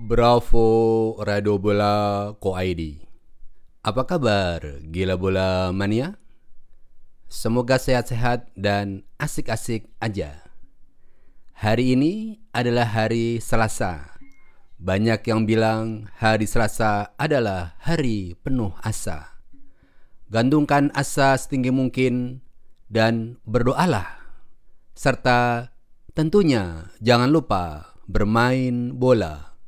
Bravo Radio Bola Ko ID. Apa kabar gila bola mania? Semoga sehat-sehat dan asik-asik aja. Hari ini adalah hari Selasa. Banyak yang bilang hari Selasa adalah hari penuh asa. Gantungkan asa setinggi mungkin dan berdoalah. Serta tentunya jangan lupa bermain bola.